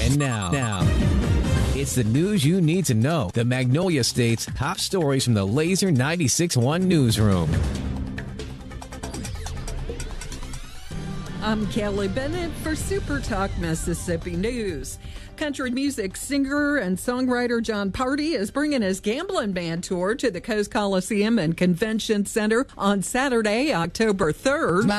And now, it's the news you need to know. The Magnolia State's top stories from the Laser 96.1 newsroom. I'm Kelly Bennett for Super Talk Mississippi News. Country music singer and songwriter Jon Pardi is bringing his Gambling Man tour to the Coast Coliseum and Convention Center on Saturday, October 3rd.